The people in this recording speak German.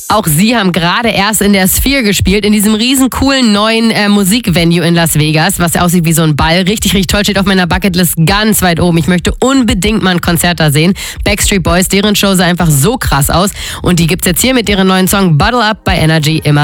Auch sie haben gerade erst in der Sphere gespielt, in diesem riesen coolen neuen Musikvenue in Las Vegas, was aussieht wie so ein Ball. Richtig, richtig toll, steht auf meiner Bucketlist ganz weit oben. Ich möchte unbedingt mal ein Konzert da sehen. Backstreet Boys, deren Show sah einfach so krass aus. Und die gibt's jetzt hier mit ihrem neuen Song Bottle Up bei Energy immer.